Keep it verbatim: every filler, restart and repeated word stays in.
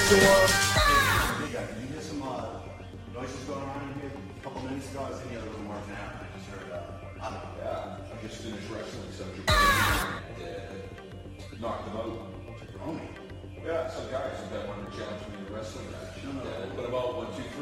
to her. Hey guys, did you hear some uh, noises going around in here a couple minutes ago? I was in the other room working out and I just heard, uh, I don't know. Yeah, I just finished wrestling some Japan and uh, knocked them out. Jabroni. Yeah, some guys that wanted to challenge me in a wrestling match. No, no. Yeah, they put them out one, two, three.